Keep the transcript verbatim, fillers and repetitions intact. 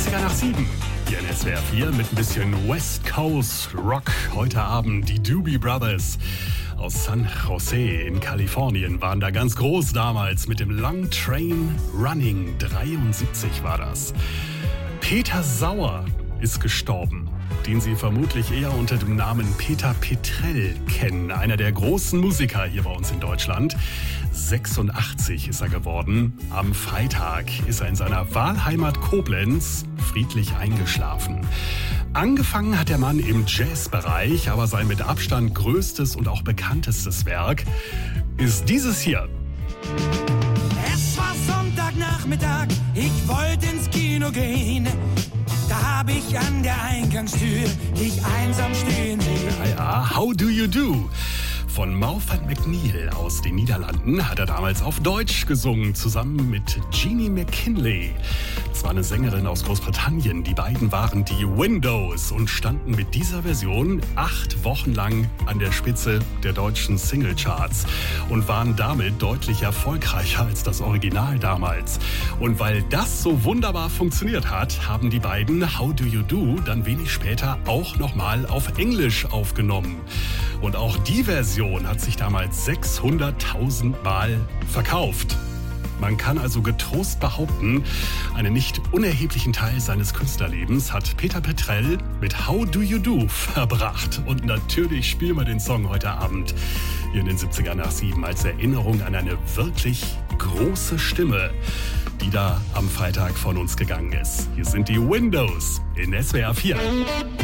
siebziger nach sieben. Hier in S W R vier mit ein bisschen West Coast Rock. Heute Abend die Doobie Brothers aus San Jose in Kalifornien waren da ganz groß damals mit dem Long Train Running. dreiundsiebzig war das. Peter Sauer ist gestorben, den Sie vermutlich eher unter dem Namen Peter Petrell kennen. Einer der großen Musiker hier bei uns in Deutschland. sechsundachtzig ist er geworden. Am Freitag ist er in seiner Wahlheimat Koblenz friedlich eingeschlafen. Angefangen hat der Mann im Jazzbereich, aber sein mit Abstand größtes und auch bekanntestes Werk ist dieses hier. Es war Sonntagnachmittag, ich wollte ins Kino gehen. Da hab ich an der Eingangstür dich einsam stehen sehen. Ja, ja, How Do You Do? Von Maufan McNeil aus den Niederlanden hat er damals auf Deutsch gesungen, zusammen mit Jeannie McKinley. Das war eine Sängerin aus Großbritannien. Die beiden waren die Windows und standen mit dieser Version acht Wochen lang an der Spitze der deutschen Singlecharts und waren damit deutlich erfolgreicher als das Original damals. Und weil das so wunderbar funktioniert hat, haben die beiden How Do You Do dann wenig später auch nochmal auf Englisch aufgenommen. Und auch die Version hat sich damals sechshunderttausend Mal verkauft. Man kann also getrost behaupten, einen nicht unerheblichen Teil seines Künstlerlebens hat Peter Petrell mit How Do You Do verbracht. Und natürlich spielen wir den Song heute Abend hier in den siebziger nach sieben als Erinnerung an eine wirklich große Stimme, die da am Freitag von uns gegangen ist. Hier sind die Windows in S W R vier.